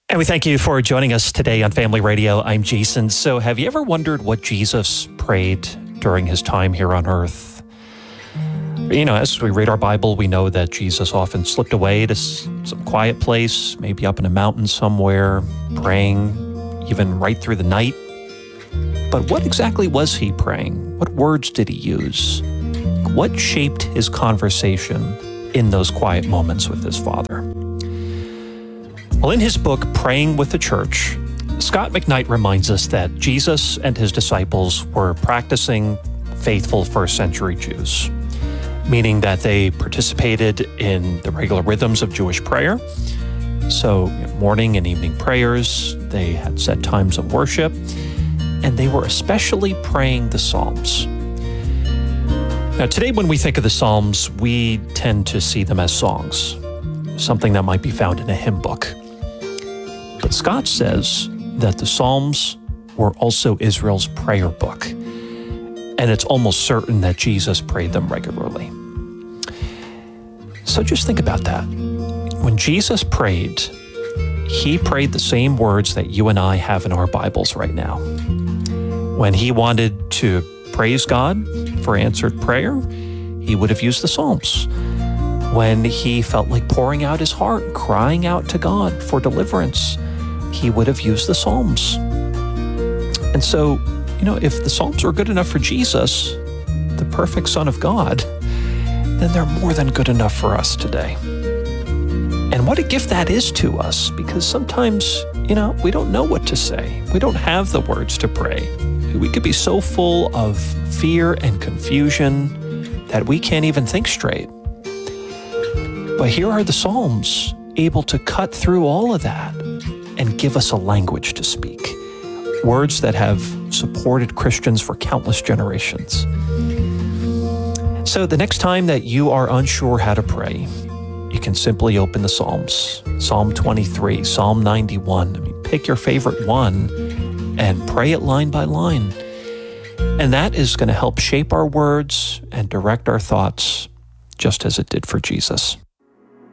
And we thank you for joining us today on Family Radio. I'm Jason. So have you ever wondered what Jesus prayed during his time here on earth? As we read our Bible, we know that Jesus often slipped away to some quiet place, maybe up in a mountain somewhere, praying even right through the night. But what exactly was he praying? What words did he use? What shaped his conversation in those quiet moments with his Father? Well, in his book, Praying with the Church, Scot McKnight reminds us that Jesus and his disciples were practicing faithful first century Jews, meaning that they participated in the regular rhythms of Jewish prayer. So morning and evening prayers, they had set times of worship, and they were especially praying the Psalms. Now, today when we think of the Psalms, we tend to see them as songs, something that might be found in a hymn book. But Scot says that the Psalms were also Israel's prayer book, and it's almost certain that Jesus prayed them regularly. So just think about that. When Jesus prayed, he prayed the same words that you and I have in our Bibles right now. When he wanted to praise God for answered prayer, he would have used the Psalms. When he felt like pouring out his heart, crying out to God for deliverance, he would have used the Psalms. And so, if the Psalms were good enough for Jesus, the perfect Son of God, then they're more than good enough for us today. And what a gift that is to us, because sometimes, we don't know what to say. We don't have the words to pray. We could be so full of fear and confusion that we can't even think straight. But here are the Psalms, able to cut through all of that and give us a language to speak. Words that have supported Christians for countless generations. So the next time that you are unsure how to pray, you can simply open the Psalms. Psalm 23, Psalm 91. Pick your favorite one and pray it line by line. And that is going to help shape our words and direct our thoughts, just as it did for Jesus.